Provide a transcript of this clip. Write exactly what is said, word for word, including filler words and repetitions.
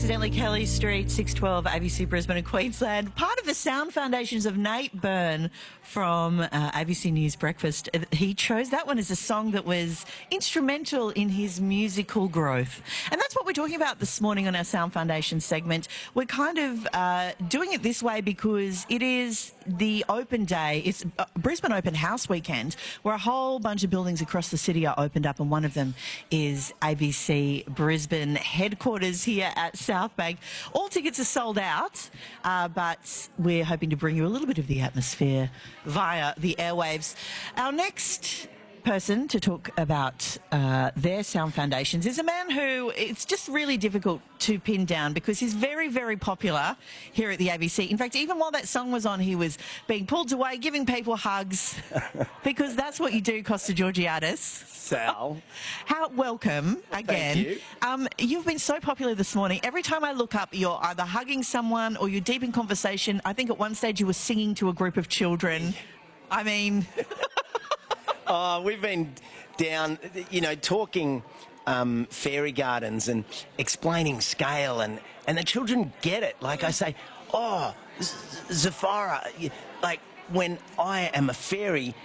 Accidentally Kelly Street, six twelve A B C Brisbane and Queensland. Part of the sound foundations of Nate Byrne from uh, A B C News Breakfast. He chose that one as a song that was instrumental in his musical growth. And that's what we're talking about this morning on our Sound Foundation segment. We're kind of uh, doing it this way because it is the open day. It's uh, Brisbane Open House Weekend, where a whole bunch of buildings across the city are opened up, and one of them is A B C Brisbane headquarters here at South Bank. All tickets are sold out, uh, but we're hoping to bring you a little bit of the atmosphere via the airwaves. Our next person to talk about uh, their sound foundations is a man who it's just really difficult to pin down because he's very, very popular here at the A B C. In fact, even while that song was on, he was being pulled away, giving people hugs, because that's what you do, Costa Georgiadis. Sal. How welcome again. Thank you. Um, you've been so popular this morning. Every time I look up, you're either hugging someone or you're deep in conversation. I think at one stage you were singing to a group of children. I mean... Oh, we've been down, you know, talking um, fairy gardens and explaining scale, and, and the children get it. Like I say, oh, Z- Zafara, like when I am a fairy,